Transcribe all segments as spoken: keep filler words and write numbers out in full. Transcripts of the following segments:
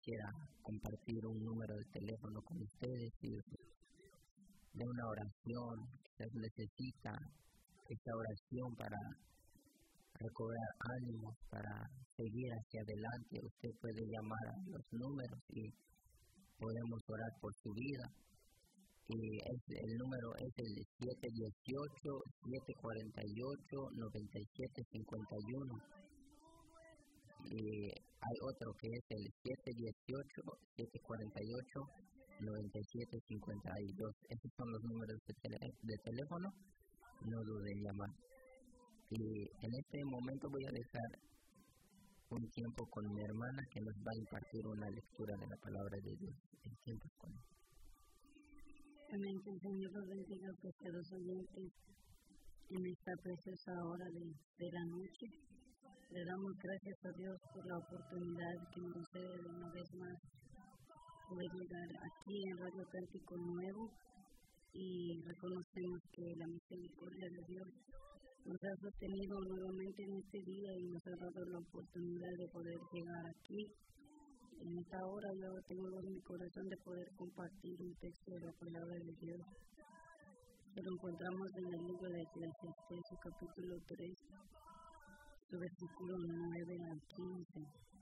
quisiera compartir un número de teléfono con ustedes y de una oración que se necesita, esta oración para recobrar ánimos, para seguir hacia adelante. Usted puede llamar a los números y podemos orar por su vida. Y es, el número es el siete uno ocho, siete cuatro ocho, nueve siete cinco uno. Y hay otro que es el siete uno ocho, siete cuatro ocho, nueve siete cinco dos. Esos son los números de, tele- de teléfono. No duden en llamar. Y en este momento voy a dejar un tiempo con mi hermana que nos va a impartir una lectura de la palabra de Dios. El tiempo es con él. Amén. Que el Señor los bendiga a los oyentes en esta preciosa hora de, de la noche. Le damos gracias a Dios por la oportunidad que nos concede de una vez más poder llegar aquí en Radio Cántico Nuevo, y reconocemos que la misericordia de Dios nos ha sostenido nuevamente en este día y nos ha dado la oportunidad de poder llegar aquí. En esta hora yo tengo en mi corazón de poder compartir un texto de la palabra de Dios, que lo encontramos en el libro de Eclesiastés, su capítulo tres, su versículo nueve al quince.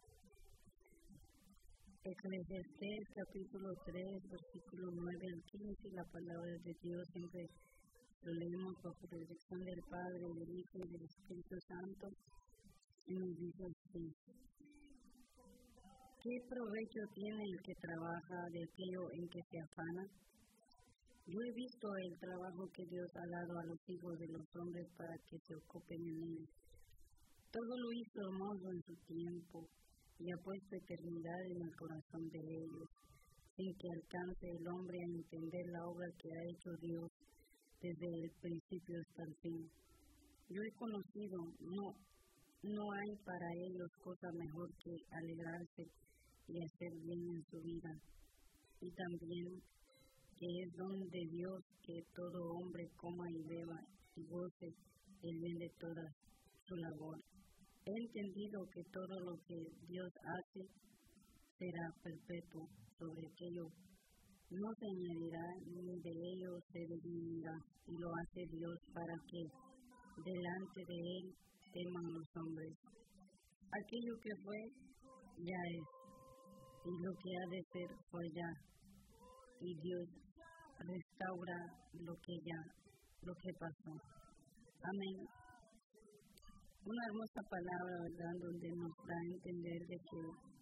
Eclesiastés capítulo tres, versículo nueve al quince, la palabra de Dios siempre lo leemos bajo la dirección del Padre, del Hijo y del Espíritu Santo, y nos dice así: ¿qué provecho tiene el que trabaja de aquello en que se afana? Yo he visto el trabajo que Dios ha dado a los hijos de los hombres para que se ocupen en él. Todo lo hizo hermoso en su tiempo, y ha puesto eternidad en el corazón de ellos, sin que alcance el hombre a entender la obra que ha hecho Dios desde el principio hasta el fin. Yo he conocido, no, no hay para ellos cosa mejor que alegrarse y hacer bien en su vida, y también que es don de Dios que todo hombre coma y beba y goce el bien de toda su labor. He entendido que todo lo que Dios hace será perpetuo sobre aquello. No se añadirá ni de ello se disminuirá, y lo hace Dios para que delante de Él teman los hombres. Aquello que fue, ya es, y lo que ha de ser fue ya, y Dios restaura lo que ya, lo que pasó. Amén. Una hermosa palabra, ¿verdad?, donde nos da a entender de que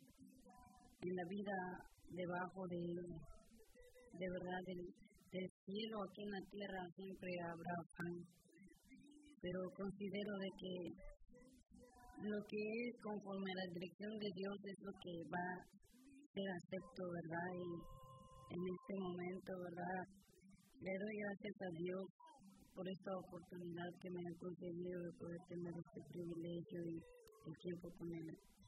en la vida debajo de, de verdad, del, del cielo, aquí en la tierra, siempre habrá pan. Pero considero de que lo que es conforme a la dirección de Dios es lo que va a ser acepto, ¿verdad? Y en este momento, ¿verdad?, le doy gracias a Dios por esta oportunidad que me ha concedido de poder tener este privilegio y el tiempo con Él.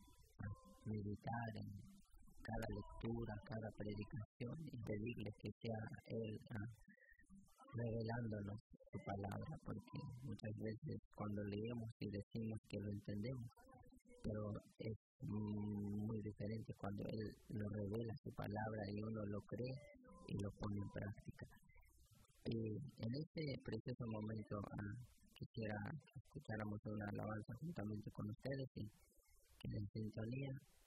Meditar en cada lectura, cada predicación, y pedirle que sea Él ah, revelándonos su palabra, porque muchas veces cuando leemos y decimos que lo entendemos, pero es muy diferente cuando Él nos revela su palabra y uno lo cree y lo pone en práctica. Y en este precioso momento ah, quisiera que escucháramos una alabanza juntamente con ustedes y que en sintonía